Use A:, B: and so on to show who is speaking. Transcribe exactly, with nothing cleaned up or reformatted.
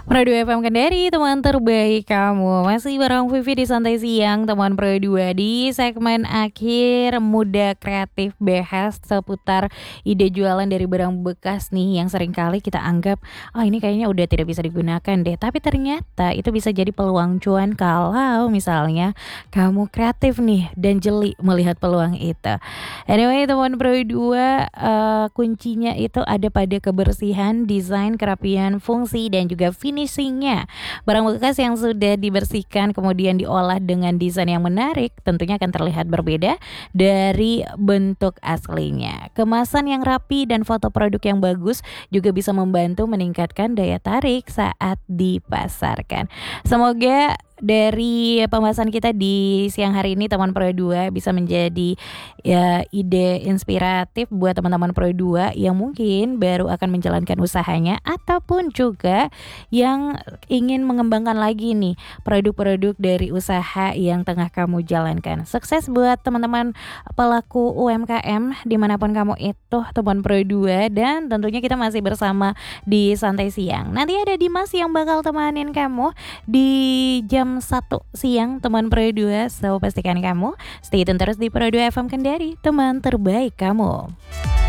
A: Pro dua F M Kendari, teman terbaik kamu. Masih bareng Vivi di Santai Siang, teman Pro dua di segmen akhir Muda Kreatif bahas seputar ide jualan dari barang bekas nih yang seringkali kita anggap, oh ini kayaknya udah tidak bisa digunakan deh. Tapi ternyata itu bisa jadi peluang cuan kalau misalnya kamu kreatif nih dan jeli melihat peluang itu. Anyway, teman Pro dua, eh, kuncinya itu ada pada kebersihan, desain, kerapian, fungsi, dan juga finishingnya. Barang bekas yang sudah dibersihkan kemudian diolah dengan desain yang menarik tentunya akan terlihat berbeda dari bentuk aslinya. Kemasan yang rapi dan foto produk yang bagus juga bisa membantu meningkatkan daya tarik saat dipasarkan. Semoga dari pembahasan kita di siang hari ini teman Pro dua bisa menjadi ya ide inspiratif buat teman-teman Pro dua yang mungkin baru akan menjalankan usahanya ataupun juga yang ingin mengembangkan lagi nih produk-produk dari usaha yang tengah kamu jalankan. Sukses buat teman-teman pelaku U M K M dimanapun kamu itu, teman Pro dua, dan tentunya kita masih bersama di Santai Siang. Nanti ada Dimas yang bakal temanin kamu di jam satu siang, teman Pro dua. So pastikan kamu stay tune terus di Pro dua F M Kendari, teman terbaik kamu.